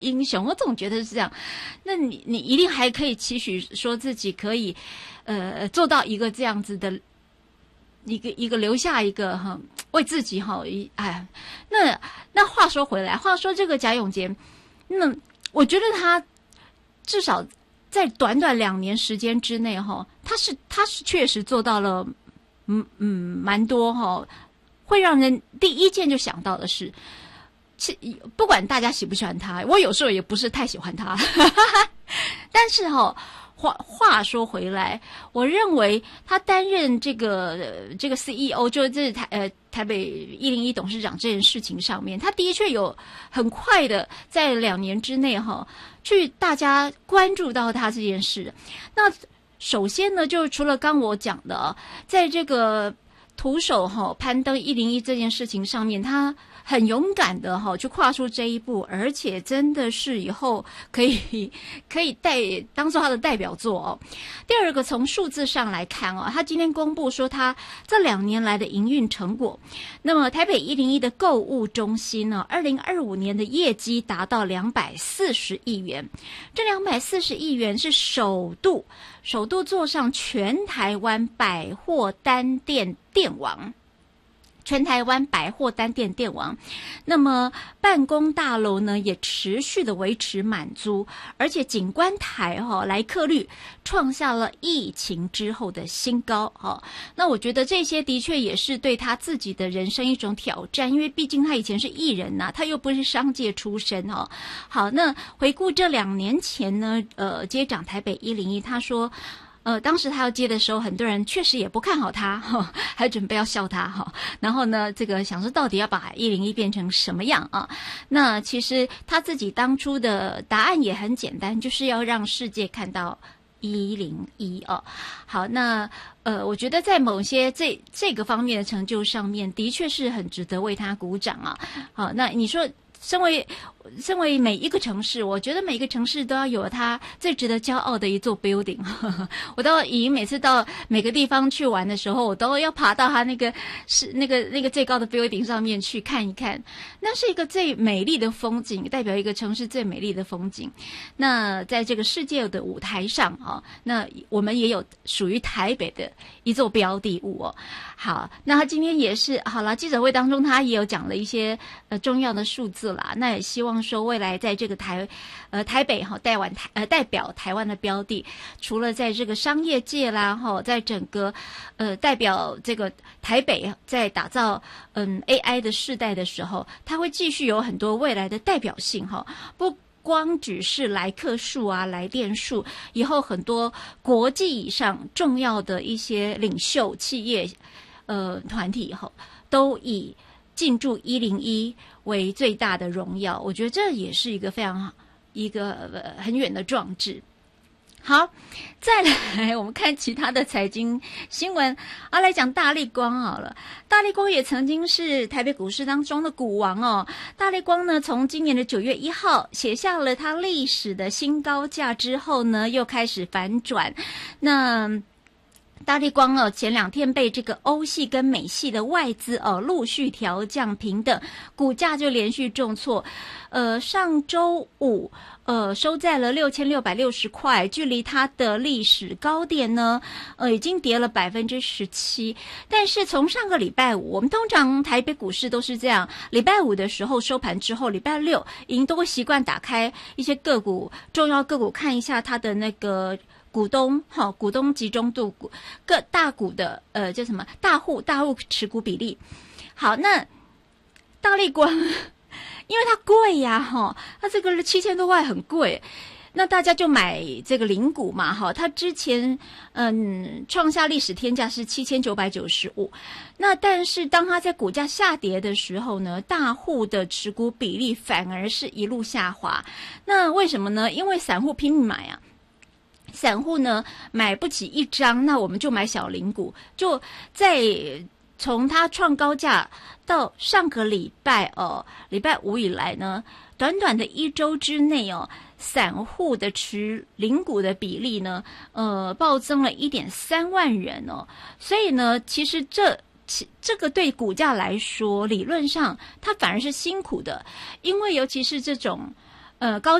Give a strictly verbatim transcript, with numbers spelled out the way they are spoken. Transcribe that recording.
英雄，我总觉得是这样。那你你一定还可以期许说自己可以，呃，做到一个这样子的，一个一个留下一个哈，为自己哈，一哎，那那话说回来，话说这个贾永杰，那我觉得他至少在短短两年时间之内哈，他是他是确实做到了，嗯嗯，蛮多哈，会让人第一件就想到的是。不管大家喜不喜欢他，我有时候也不是太喜欢他，但是哈、哦，话话说回来，我认为他担任这个、呃、这个 C E O， 就是这台呃台北一零一董事长这件事情上面，他的确有很快的在两年之内哈、哦，去大家关注到他这件事。那首先呢，就是除了刚我讲的，在这个徒手哈攀登一零一这件事情上面，他很勇敢的哈，去跨出这一步，而且真的是以后可以可以代当做他的代表作哦。第二个，从数字上来看哦，他今天公布说他这两年来的营运成果。那么台北一零一的购物中心呢，二零二五年的业绩达到两百四十亿元，这两百四十亿元是首度首度坐上全台湾百货单店店王。全台湾百货单店店王，那么办公大楼呢也持续的维持满租，而且景观台哈、哦、来客率创下了疫情之后的新高哈、哦。那我觉得这些的确也是对他自己的人生一种挑战，因为毕竟他以前是艺人呐、啊，他又不是商界出身哦。好，那回顾这两年前呢，呃，接掌台北一零一，他说。呃，当时他要接的时候，很多人确实也不看好他，哈，还准备要笑他哈。然后呢，这个想说到底要把一零一变成什么样啊？那其实他自己当初的答案也很简单，就是要让世界看到一零一哦。好，那呃，我觉得在某些这这个方面的成就上面，的确是很值得为他鼓掌啊。好，那你说。身为身为每一个城市，我觉得每一个城市都要有它最值得骄傲的一座 building。我都以每次到每个地方去玩的时候，我都要爬到它那个是那个那个最高的 building 上面去看一看，那是一个最美丽的风景，代表一个城市最美丽的风景。那在这个世界的舞台上啊，那我们也有属于台北的一座标的物哦。好，那他今天也是好了，记者会当中他也有讲了一些呃重要的数字啦，那也希望说未来在这个台呃台北哈代完台呃代表台湾的标的，除了在这个商业界啦哈，在整个呃代表这个台北在打造嗯 A I 的世代的时候，它会继续有很多未来的代表性哈，不光只是来客数啊来电数，以后很多国际以上重要的一些领袖企业呃团体哈都以进驻一零一为最大的荣耀，我觉得这也是一个非常一个、呃、很远的壮志。好，再来我们看其他的财经新闻啊，来讲大立光好了。大立光也曾经是台北股市当中的股王哦。大立光呢，从今年的九月一号写下了它历史的新高价之后呢，又开始反转。那大立光哦，前两天被这个欧系跟美系的外资哦陆续调降平等，股价就连续重挫。呃，上周五呃收在了六千六百六十块，距离它的历史高点呢，呃已经跌了百分之十七。但是从上个礼拜五，我们通常台北股市都是这样，礼拜五的时候收盘之后，礼拜六已经都会习惯打开一些个股重要个股看一下它的那个。股东哈，股东集中度股各大股的呃叫什么大户大户持股比例。好，那大立光因为它贵呀哈，它这个七千多块很贵，那大家就买这个零股嘛哈。它之前嗯创下历史天价是七千九百九十五，那但是当它在股价下跌的时候呢，大户的持股比例反而是一路下滑。那为什么呢？因为散户拼命买啊。散户呢买不起一张，那我们就买小零股，就在从它创高价到上个礼拜哦，礼拜五以来呢，短短的一周之内哦，散户的持零股的比例呢，呃，暴增了一点三万人哦，所以呢，其实这这个对股价来说，理论上它反而是辛苦的，因为尤其是这种。 呃高。